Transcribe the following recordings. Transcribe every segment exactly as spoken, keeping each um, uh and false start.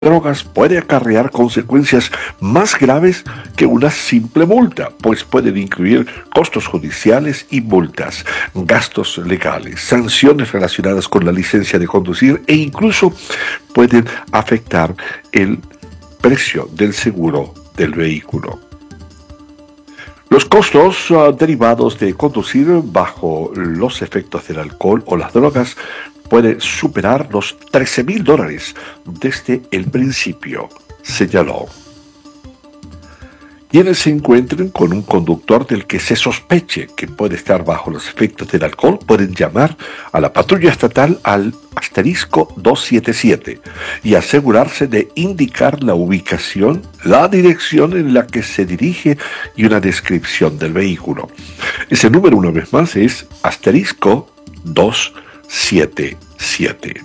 drogas puede acarrear consecuencias más graves que una simple multa, pues pueden incluir costos judiciales y multas, gastos legales, sanciones relacionadas con la licencia de conducir e incluso pueden afectar el precio del seguro del vehículo. Los costos uh, derivados de conducir bajo los efectos del alcohol o las drogas puede superar los trece mil dólares desde el principio, señaló. Quienes se encuentren con un conductor del que se sospeche que puede estar bajo los efectos del alcohol pueden llamar a la patrulla estatal al asterisco doscientos setenta y siete y asegurarse de indicar la ubicación, la dirección en la que se dirige y una descripción del vehículo. Ese número, una vez más, es asterisco doscientos setenta y siete.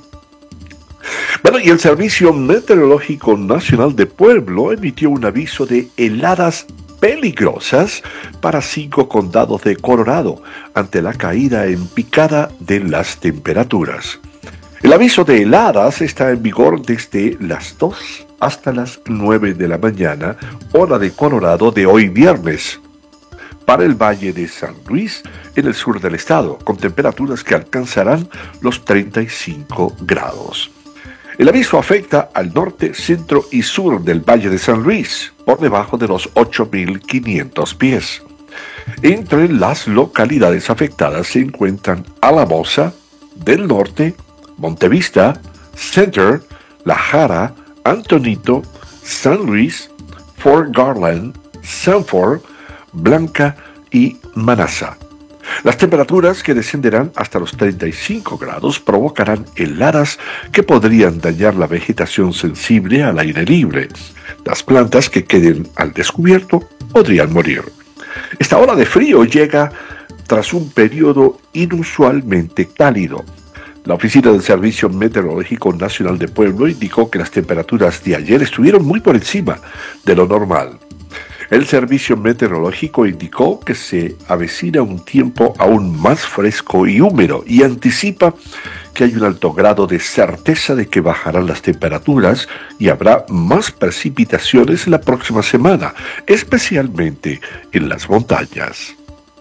Bueno, y el Servicio Meteorológico Nacional de Pueblo emitió un aviso de heladas peligrosas para cinco condados de Colorado ante la caída en picada de las temperaturas. El aviso de heladas está en vigor desde las dos hasta las nueve de la mañana, hora de Colorado de hoy viernes, para el Valle de San Luis, en el sur del estado, con temperaturas que alcanzarán los treinta y cinco grados. El aviso afecta al norte, centro y sur del Valle de San Luis, por debajo de los ocho mil quinientos pies. Entre las localidades afectadas se encuentran Alamosa, del norte, Montevista, Center, La Jara, Antonito, San Luis, Fort Garland, Sanford, Blanca y Manassa. Las temperaturas, que descenderán hasta los treinta y cinco grados, provocarán heladas que podrían dañar la vegetación sensible al aire libre. Las plantas que queden al descubierto podrían morir. Esta ola de frío llega tras un periodo inusualmente cálido. La Oficina del Servicio Meteorológico Nacional de Pueblo indicó que las temperaturas de ayer estuvieron muy por encima de lo normal. El servicio meteorológico indicó que se avecina un tiempo aún más fresco y húmedo y anticipa que hay un alto grado de certeza de que bajarán las temperaturas y habrá más precipitaciones la próxima semana, especialmente en las montañas.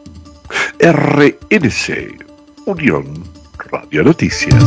R N C, Unión Radio Noticias.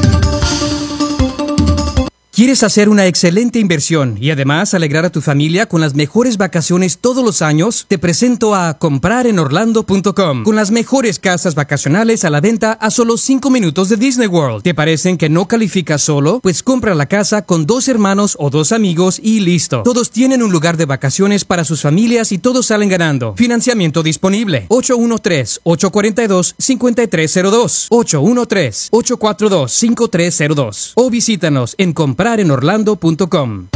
¿Quieres hacer una excelente inversión y además alegrar a tu familia con las mejores vacaciones todos los años? Te presento a comprar en orlando punto com, con las mejores casas vacacionales a la venta a solo cinco minutos de Disney World. ¿Te parecen que no calificas solo? Pues compra la casa con dos hermanos o dos amigos y listo. Todos tienen un lugar de vacaciones para sus familias y todos salen ganando. Financiamiento disponible. ocho uno tres, ocho cuatro dos, cinco tres cero dos. ocho uno tres, ocho cuatro dos, cinco tres cero dos. O visítanos en comprar en orlando punto com.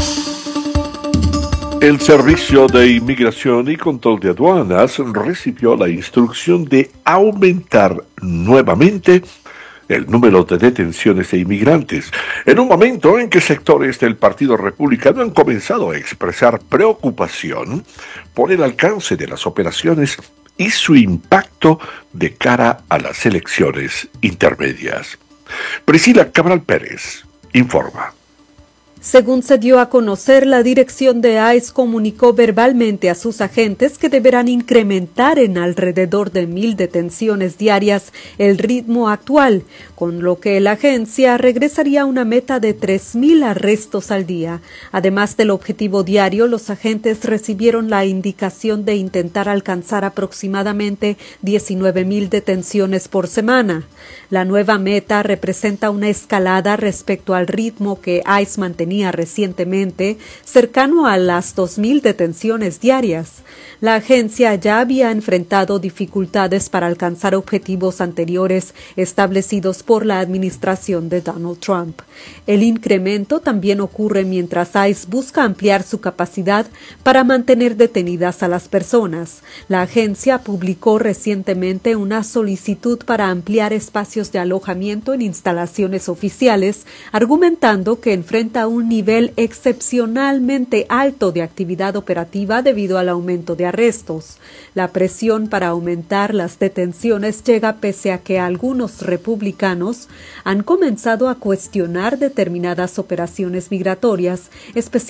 El Servicio de Inmigración y Control de Aduanas recibió la instrucción de aumentar nuevamente el número de detenciones de inmigrantes, en un momento en que sectores del Partido Republicano han comenzado a expresar preocupación por el alcance de las operaciones y su impacto de cara a las elecciones intermedias. Priscila Cabral Pérez informa. Según se dio a conocer, la dirección de I C E comunicó verbalmente a sus agentes que deberán incrementar en alrededor de mil detenciones diarias el ritmo actual, con lo que la agencia regresaría a una meta de tres mil arrestos al día. Además del objetivo diario, los agentes recibieron la indicación de intentar alcanzar aproximadamente diecinueve mil detenciones por semana. La nueva meta representa una escalada respecto al ritmo que I C E mantenía recientemente, cercano a las dos mil detenciones diarias. La agencia ya había enfrentado dificultades para alcanzar objetivos anteriores establecidos por la administración de Donald Trump. El incremento también ocurre mientras I C E busca ampliar su capacidad para mantener detenidas a las personas. La agencia publicó recientemente una solicitud para ampliar espacios de alojamiento en instalaciones oficiales, argumentando que enfrenta un un nivel excepcionalmente alto de actividad operativa debido al aumento de arrestos. La presión para aumentar las detenciones llega pese a que algunos republicanos han comenzado a cuestionar determinadas operaciones migratorias, especialmente